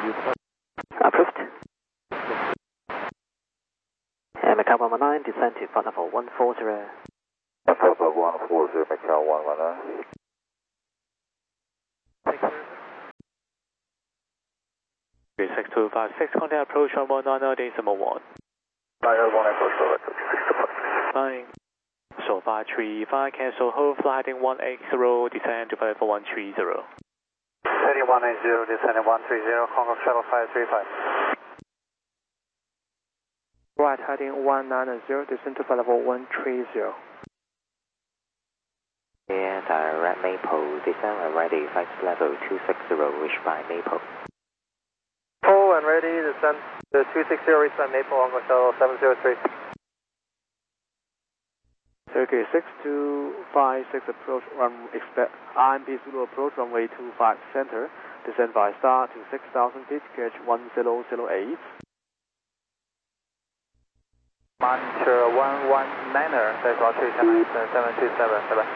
Approved. Macau 119, descend to flight level 140. Flight level 140, Macau 119. 36256, contact approach 119.1. Fire 1 approach, Flying. So 535, cancel hold, flight heading 180, descend to flight level 130. Heading 180, descending 130, Hong Kong Shuttle 535. Right heading 190, descend to flight level 130. Yeah, direct Maple, descend and ready, flight level 260, reach by Maple. Full and ready, descend to 260, reach by Maple, Hong Kong Shuttle 703. Okay, 6256 approach, expect IMP Zulu approach runway 25 center, descend by star to 6,000 feet, catch 1008. Monitor 119er, that's all 727, bye-bye.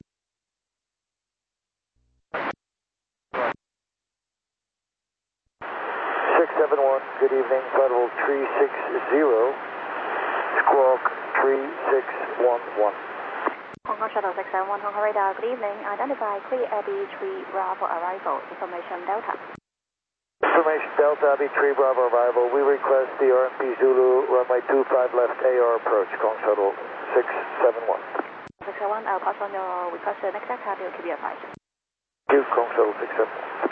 Good evening, flight level 360, squawk 3611. Hong Kong Shuttle 671, Hong Kong Radar, good evening. Identify clear Abbey 3 Bravo arrival. Information Delta. Information Delta, Abbey 3 Bravo arrival. We request the RMP Zulu runway 25 left AR approach, Hong Kong Shuttle 671. 671, I'll pass on your request to the next aircraft. You'll keep you advised. Hong Kong Shuttle 671.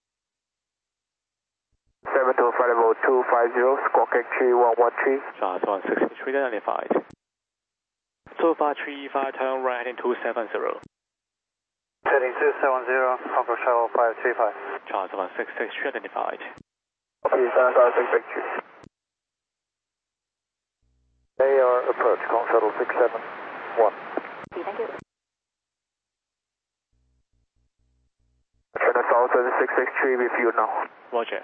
72 flight level 250, squawk X3113. Charles 163 identified. So 535, turn right heading 270. Heading 270, Hong Kong Shuttle 535. Charles 163 identified. AR approach, Hong Kong Shuttle 671. Thank you. China Southern 663 with you now. Roger.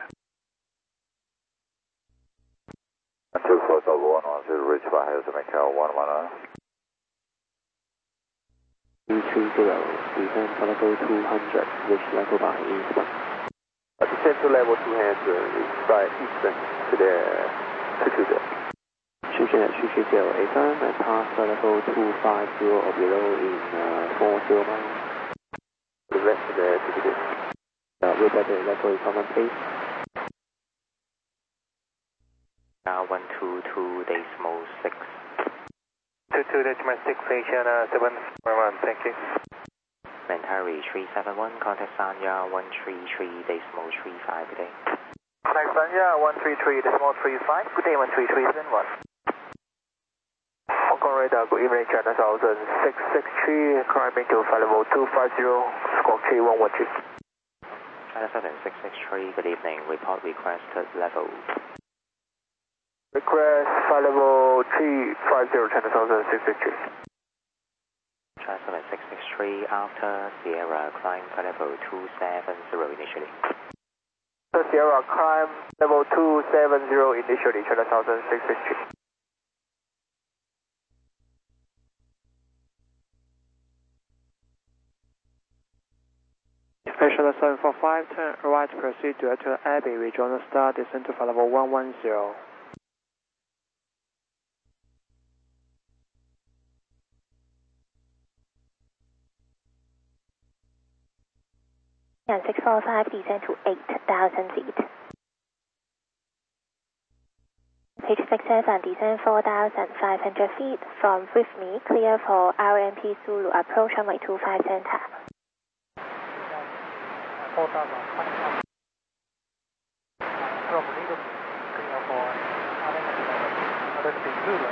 Until flight level 110, reach by Harrison Macau 119. 230, descend to level 200, reach level by Eastern. Descend to level 200, reach by Eastern to the 220. 230, affirm and pass the level 250 or below in 40 miles. The rest of the 220. With that level command please. 122 decimal 6. 22 decimal 6, Asian 741, thank you. Mentari 371, contact Sanya 133 decimal 35 good day. Contact Sanya 133 decimal 35, good day 13371. Hong Kong Radar, good evening, China Southern 663, climbing to flight level 250, squawk 3113. China Southern 663, good evening, report requested level. Request flight level 350, China Southern 663. China Southern 663, after Sierra, climb flight level 270 initially. So Sierra, climb level 270 initially, China Southern 663. Special 745, turn right, proceed to Abbey, rejoin the star, descend to flight level 110. And 645, descend to 8,000 feet. Page 67, descend 4,500 feet. From with me, clear for RMP Zulu, approach runway 25 center. 4,500. Clear for RMP Zulu,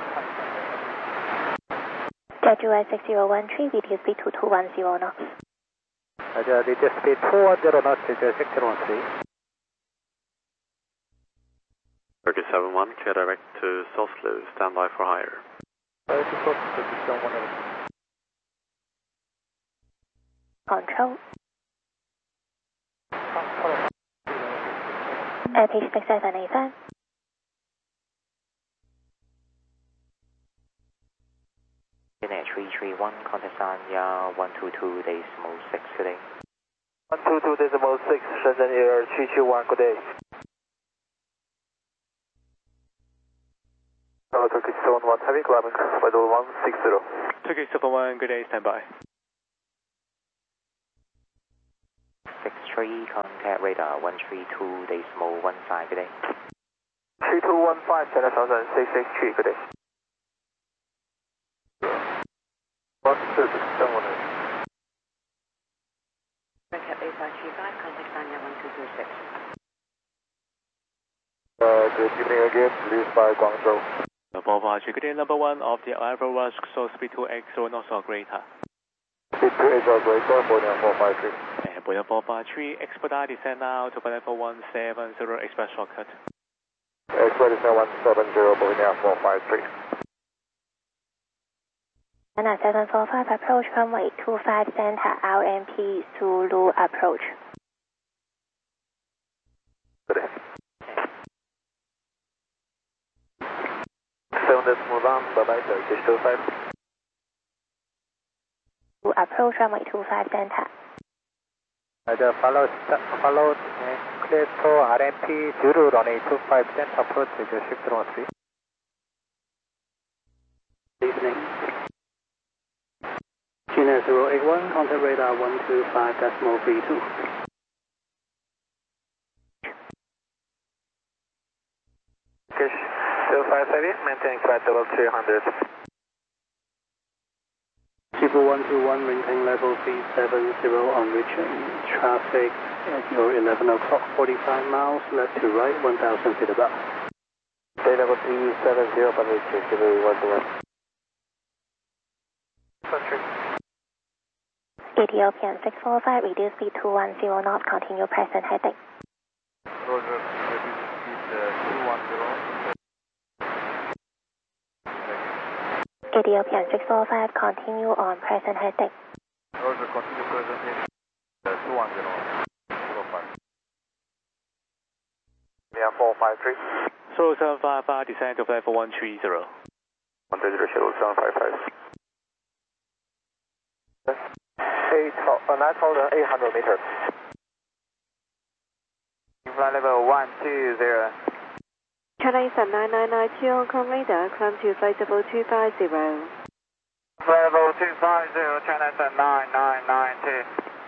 Schedule 6013, VT speed 2210 knots. VT speed 210 knots, 6013. Turkey 71, clear direct to Soslo, standby for higher. Control. Page 6785. Unit 331, contact Sanya 122 decimal 6 today. 122.6 Shenzhen Air 771, good day. Hello, Turkish 71 Heavy, climbing level 160. Turkish 71, good day, stand by. 63, contact radar 132.15, good day. 3215, China 663, good day. 127. Contact 8535, contact Sanya 1226. Good evening again, please by Guangzhou. 453, good day, number 1 of the arrival was so speed 2X knots or greater. Speed 2X or greater, Boeing 453. And Boeing 453, expedite descend now to level 170, express shortcut. Express descent 170, Boeing 453. China 745 approach runway 25 center, LMP Zulu approach. Good day. 7 decimal 1, bye-bye, Turkish 25. Approach runway 25 center. Follow clear to RMP Zulu runway 25 center approach with 6013. Evening. China 081, contact radar 125.32. Turkish 057, maintaining flight level 300. People 121, maintain level 370 on reaching traffic at your 11 o'clock, 45 miles left to right, 1,000 feet above. Day level 370, but it's delivery 121. Country. Ethiopian 645, reduce speed to 10 knot, continue present heading. Roger, reduce speed 210. Ethiopian 645, continue on present heading. Roger, continue present heading 210. 05. Yeah, 453. So 755, descend to level 130. 130, schedule 755. 9,800 meters. Flight level 120. China Eastern 9992 on com radar, climb to flight level 250. Flight level 250, China Eastern 9992.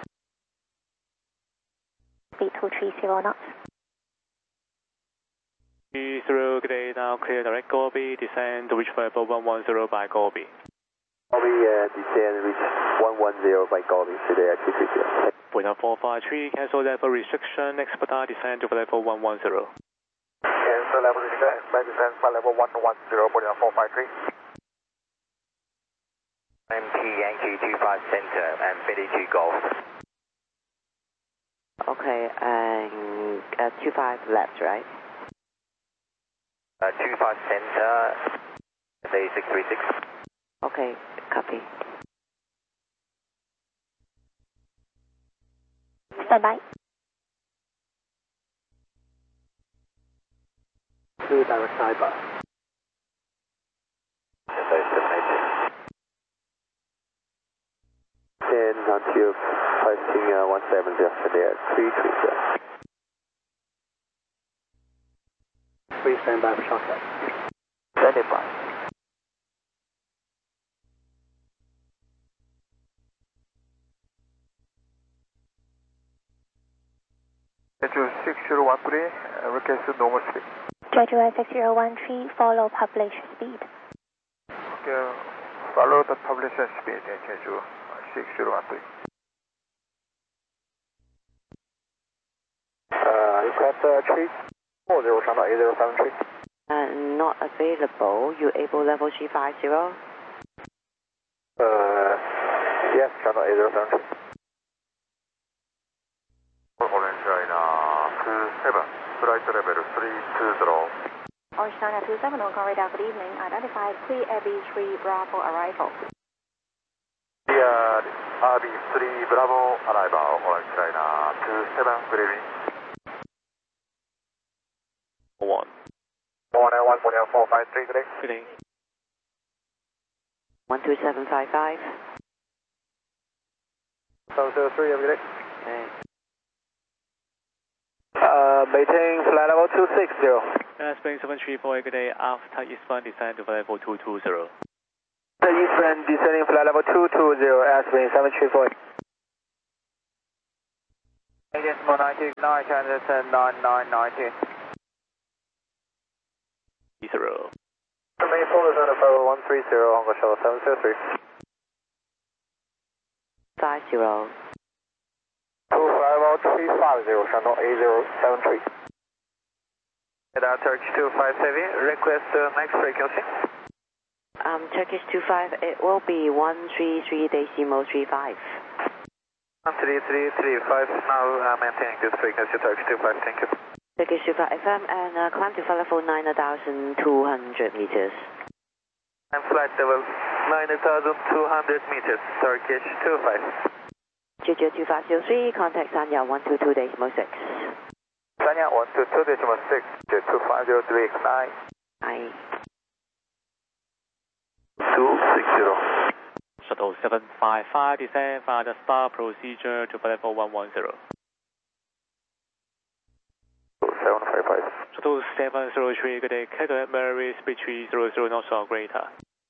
Speed 230 knots. 30, good day, now clear direct Gobi, descend to reach level 110 by Gobi. Gobi, descend reach 110 by Gobi, today at 230. Boeing 453, cancel level restriction, expedite descend to level 110. Cancel level restriction, expedite descend flight level 110, Boeing 453. MP Yankee 25 Center and Billy G Golf. Okay, and 25 left, right? 25 Center, say 636. Okay, copy. Stand by. Two direct sidebar. And until pricing 170, today at 330. Please stand by for shortcut. Standing by. Schedule 6013, request normal speed. Schedule 6013, follow published speed. Okay, follow the published speed, schedule 6013. Request 340, channel 8073. Not available. You able level 350? Yes, channel 8073. Orange China 27, flight level 320. Orange China 27, on call radar, good evening. Identified pre-AB3 Bravo arrival. RB3 Bravo arrival, Orange China 27, good evening. 1. 493, good day. Good day. 12755. 703, good day. Okay. maintain flight level 260. Spring 734, good day, after eastbound descend to flight level 220. Eastbound descending flight level 220, Spring 734. Decimal 90, 9, transition 9990. 0. Remain full descent of level 130, Hong Kong Shuttle 703. 50. 250, Shanghai A073. Turkish 25 Heavy, request max frequency. Turkish 25, it will be 133.35. 13335, now maintaining this frequency, Turkish 25, thank you. Turkish 25 FM and climb to flight level 9,200 meters. And flight level 9,200 meters, Turkish 25. Juju 2503, contact Sanya 122.6. Sanya 122.6, Jet 2503X9. 260. Shuttle 755, descend via the star procedure to flight level 110. 755. Shuttle 703, good day, Cadet Mary, speed 300 knots or greater.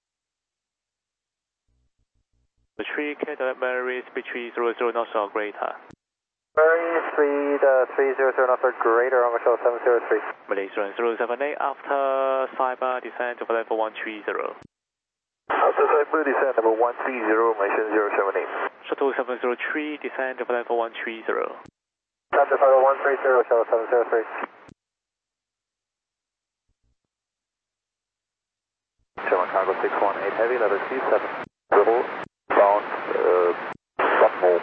The 3 Cadet Mary, speed 300 knots or greater. Mary, speed 300 knots or greater, Hong Kong Shuttle 703. Malaysia 078, after cyber descend to flight level 130. After cyber descend level 130, Malaysian 078. Shuttle 703, descend to flight level 130. After cyber 130, Shuttle 703. 7 cargo 618 heavy, letter C7. Double bound, Buckmore.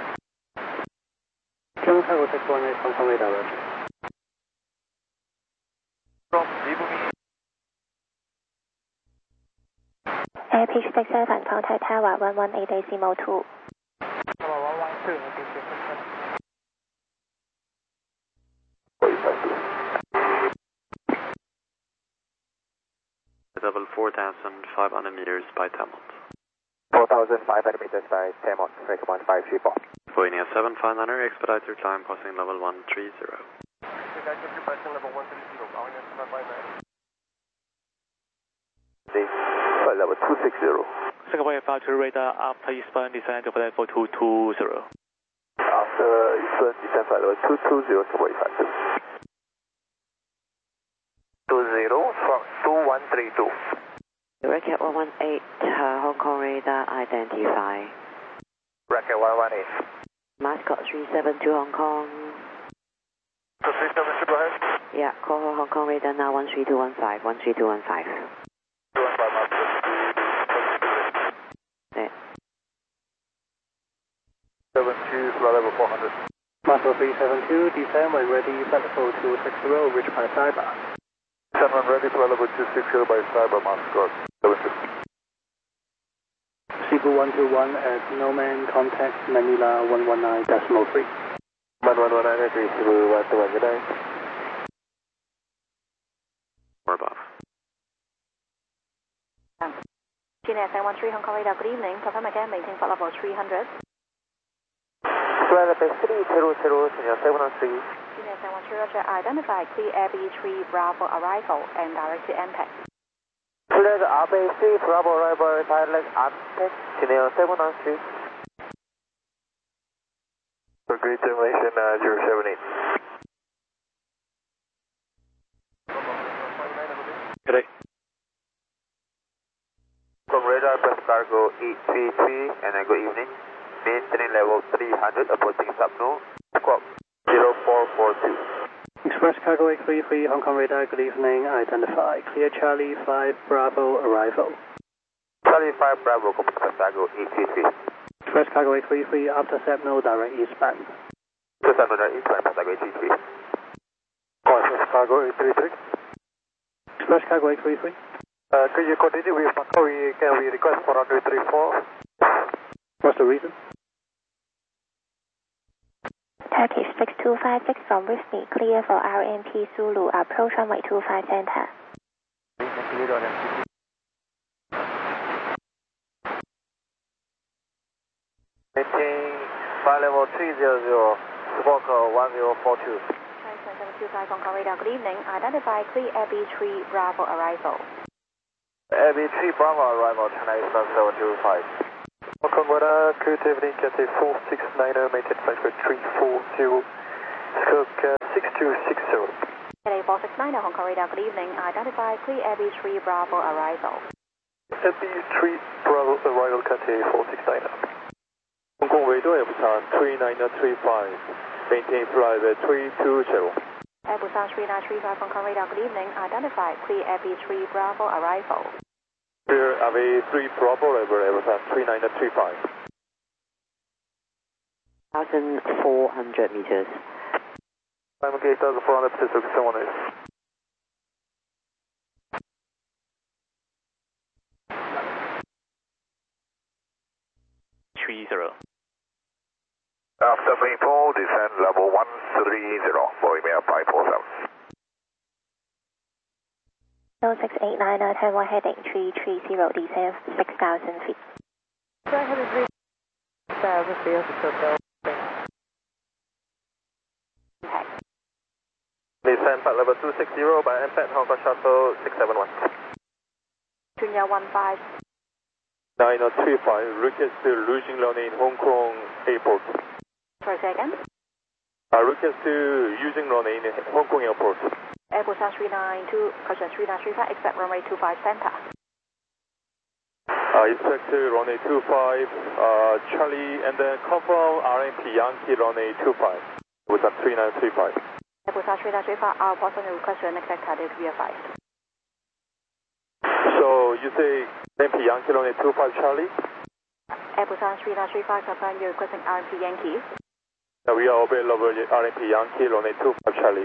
7 cargo 618, Hong Kong radar. From Ibumi. Air pitch 67, contact tower 118.2. Tower 112, Level 4,500 meters by Tamont. 4,500 meters by Tamont, recommend 534. For India 7500, expedite your climb crossing level 130. Level 130. Level 260. Singapore 52 radar, after eastbound descend to flight level 220. After eastbound descend flight level 220, Singapore 52. 20 from 2132. Racket 118, Hong Kong radar identify. Racket 118. Mascot 372 Hong Kong. 372, go ahead. Yeah, call Hong Kong radar now 13215, 13215. 215, Yeah. 72, flight level 400. Muscle 372, descend when ready, flight level 260, reach by cyber. 7 ready, flight level 260 by cyber, Mascot 72. Cebu 121 at Noman, contact Manila 119.3. 1119, Cebu 121, good day. Or above. China 713 Hong Kong radar, good evening. Confirm again, maintain flight level 300. Flight level 300, China 713. China 713 Roger, identify clear RB3 Bravo arrival and direct to MPEG. Clear RB3 Bravo arrival, direct MPEG, China 713. For Great Termination 078. Good day. From radar press cargo 833 and good evening. Maintaining level 300, approaching subno. Squawk 0442. Express cargo 833, Hong Kong radar, good evening, identify. Clear Charlie 5 Bravo arrival. Charlie 5 Bravo, press cargo 833. Express cargo 833, after Sepno, direct eastbound. Press cargo eastbound, press cargo 833. Express cargo 833. Express cargo 833. Could you continue with Macquarie? Can we request for 334? What's the reason? Turkish 6256 from with me, clear for RMP Zulu, approach runway 25 center. Maintain flight level 300, squawk 1042. Hong Kong radar, good evening. Identify clear AB3 Bravo arrival. AB3 Bravo arrival, Chennai Sun 725. Hong Kong radar, good evening, Cathay 4690, maintain flight code 340, stroke 6260. Cathay 469 Hong Kong radar, good evening. Identify clear AB3 Bravo arrival. AB3 Bravo arrival, Cathay 469. Hong Kong radar, Busan 3935, maintain flight 320. Busan 3935 Hong Kong radar, good evening. Identify clear AB3 Bravo arrival. Clear AB3 Bravo arrival, Busan 3935. 1,400 meters. I'm gate 1,400 Pacific 718. After Maple, descend level 130, Bohemia 547. 0689, turn one heading 330, descend 6,000 feet. 6,000 feet, hotel. Descend flight level 260 by impact Hong Kong Shuttle 671. Junior 15. 9035, request to losing runway in Hong Kong Airport. For a second. Request to using runway in Hong Kong Airport. Busan 392, caution 3935, expect runway 25 center. Expect to runway 25, Charlie, and then confirm RMP Yankee runway 25. Busan 3935. Busan 3935, our person request your next sector to be advised. So you say RMP Yankee runway 25 Charlie? Busan 3935, confirm you're requesting RMP Yankee. We are available RMP Yankee runway 25 Charlie.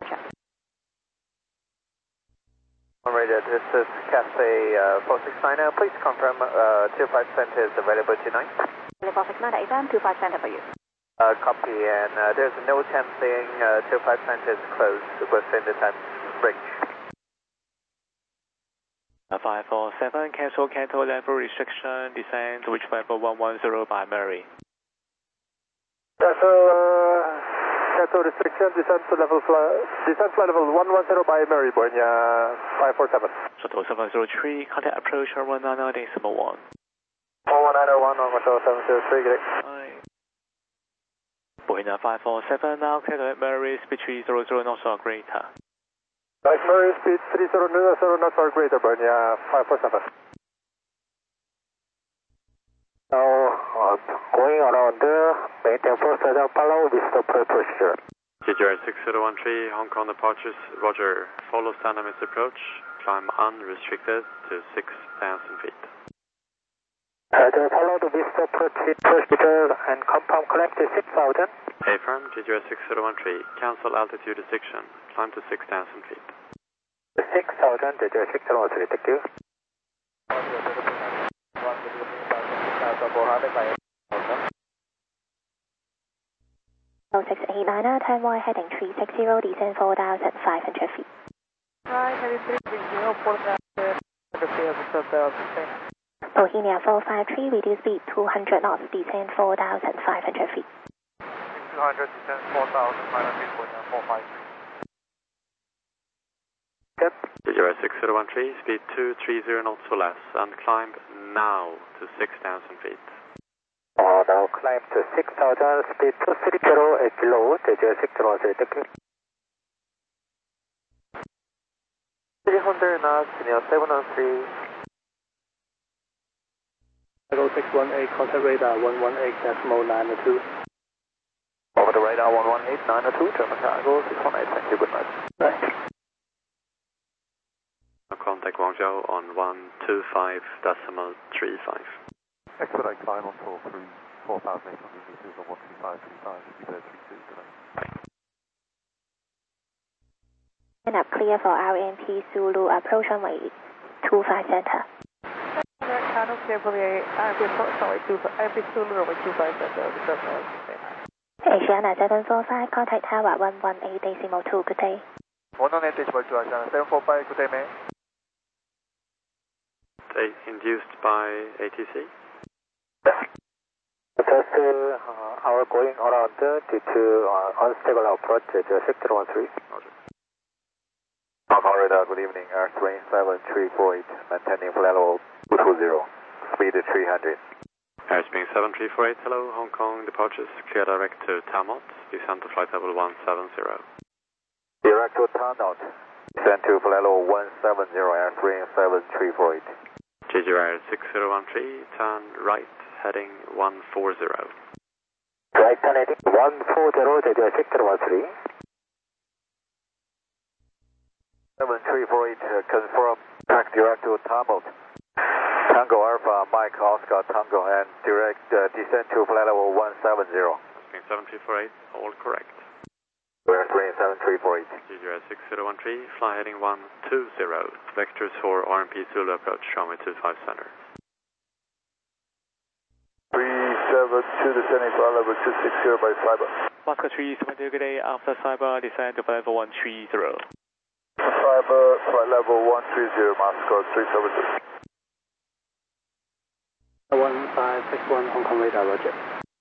Radio, this is Cathay 469. Please confirm 25 center is available tonight. 469 AM, 25 center for you. Copy, and there's no tempting 25 center is closed within the time range. 547, cancel level restriction, descend, reach level 110 by Mary. Cancel restriction, descent flight level 110 by Mary, Bohemia 547. Shuttle 703, contact approach 199.1. 11901 on Shuttle 703, great. Bohemia 547, now clear at Mary, speed 300 knots or greater. Right, Mary, speed 300 knots or greater, Bohemia 547. Now, going around maintain first radar follow with the procedure. TGR 6013, Hong Kong departures, roger. Follow standard miss approach, climb unrestricted to 6,000 feet. Follow the vista procedure and confirm correct 6,000. Affirm, TGR 6013, cancel altitude restriction, climb to 6,000 feet. 6,000, TGR 6013, thank you. 0689, turn one heading 360, descend 4,500 feet. Right, 3330, 4,000. Bohemia 453, reduce speed 200 knots, descend 4,500 feet. 200, descend 4,500 feet, Bohemia 453. Yep. TGR 6013, speed 230 knots or less, and climb now to 6,000 feet. Now climb to 6,000, speed 230 at below, TGR 6013, thank you. 300 knots, Junior 713. Echo 618, contact radar 118.902. Over the radar 118.902, German cargo 618, thank you, good night. Right. Contact Guangzhou on 125.35. Expedite climb on tour through 4,800 meters on 12535, be there 32 today. And up clear for RMP Zulu, approach runway 25 center. Channel clear for the RMP Zulu runway 25 center. Asiana 745, contact tower 118.2, good day. 118.2, Asiana 745, good day, ma'am. Induced by ATC? Just our going around due to unstable approach, 6013. Roger. good evening, Airstream 7348, maintaining flight level 220, speed 300. Airspeed 7348, hello, Hong Kong departures, clear direct to Tamot, descend to flight level 170. Direct to Tamot, descend to flight level 170, Airstream 7348. Jeju Air 6013, turn right, heading 140. Right, turn heading 140, Jeju Air 6013. 7348, confirm, track direct to Tamot. Tango Alpha, Mike Oscar Tango, and direct descent to flight level 170. Airspeed 7348, all correct. Airstream 7348. Jeju Air 6013, fly heading 120, vectors for RMP Zulu approach, runway 25 center. 372 descending flight level 260 by Cyber. Moscow 372, good day, after Cyber, descend to flight level 130. Cyber, flight level 130, Moscow 372. 1561 Hong Kong radar, roger.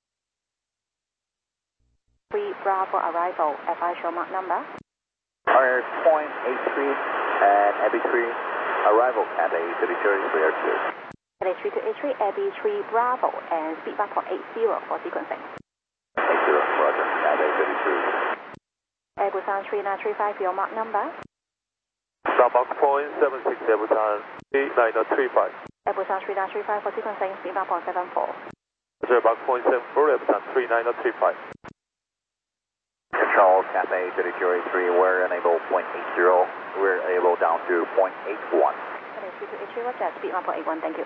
3 Bravo arrival, FI show mark number. Our point 83 and AB3 arrival at a 33 Air 2. LA 3 to A3, AB3 Bravo, and speed back for 80 for sequencing. 80, roger, at a 33. Busan 3935, your mark number. Starbuck point 76, Busan 3935. Busan 3935 for sequencing, speed back for 74. Starbuck point 74, Busan 3935. Control, Cathay 3303, we're enable 0.80, we're able down to 0.81. LA 3 to A3, roger, speed back for 81, thank you.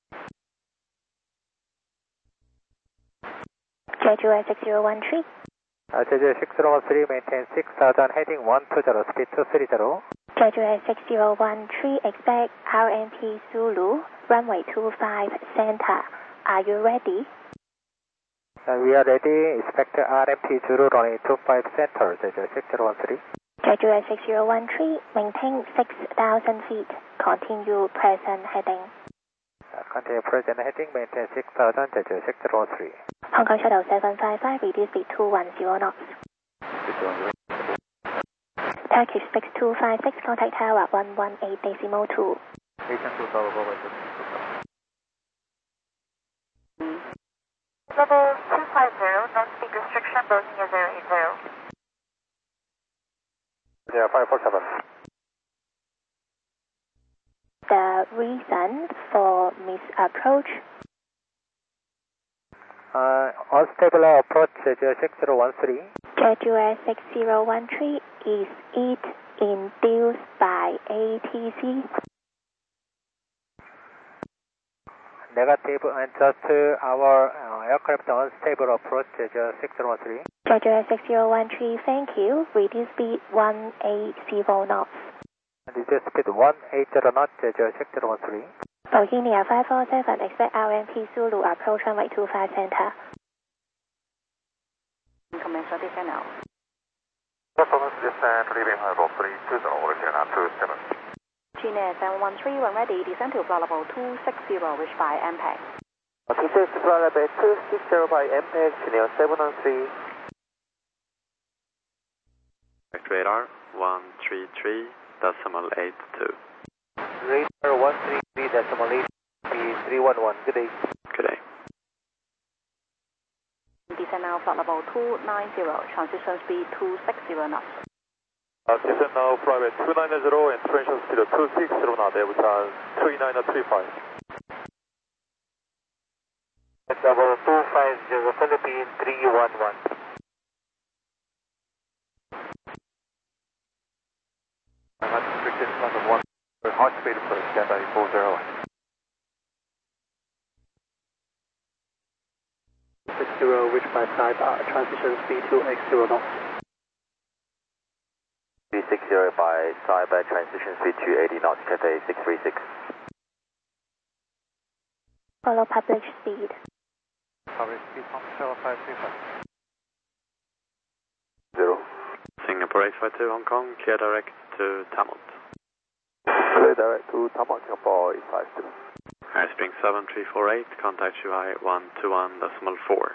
Jeju Air 6013. Jeju 6013, maintain 6000, heading 120, speed 230. Jeju Air 6013, expect RMP Zulu, runway 25 center. Are you ready? We are ready, expect RMP Zulu, runway 25 center, Jeju 6013. Jeju Air 6013, maintain 6,000 feet, continue present heading. Continue present heading, maintain 6000, Jeju 6013. Hong Kong Shuttle 755, reduce speed 210 knots. Turkish 6256, contact tower 118.2. Level 250, non-speed restriction, Bosnia 080. Yeah, 547. The reason for misapproach? Unstable approach, Jeju 6013. Jeju Air 6013, is it induced by ATC? Negative, and just our aircraft unstable approach, Jeju 6013. Jeju Air 6013, thank you. Reduce speed 180 knots. Reduce speed 180 knots, Jeju 6013. Bohemia 547, expect RMP Zulu, approach runway 25 center. Commence descent now. Performance descent, leaving high level 320, return at 27. China 713, when ready, descend to flight level 260, reach by MPEG. Descent to flight level 260 by MPEG, China 713. Direct radar 133.82. Radar 133.8, 311, good day. Good day. Descend now, flight level 290, transition speed 260 knots. Descend now, flight level 290 and transition speed 260 knots, Busan 3935. Level 250, Philippine 311. I'm at restricted number 1. High speed approach, Cathay 40. 60, reach by side, transition speed 280 knots. 360 by cyber, transition speed 280 knots, Cathay 636. Follow published speed. Public speed from 535. 0. Singapore 852 Hong Kong, clear direct to Tamot. Clear direct to Tamot, Singapore 852. Airspeed 7348, contact Shuhai 121.4.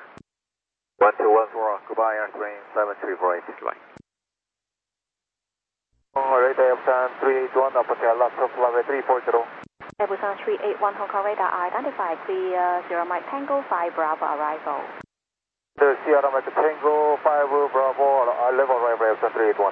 1214, goodbye, Airstream 7348. Goodbye. Radar Busan 381, Apache left of runway 340. Air Busan 381 Hong Kong radar identified, clear Sierra Mike Tango 5 Bravo arrival. The Sierra Mike Tango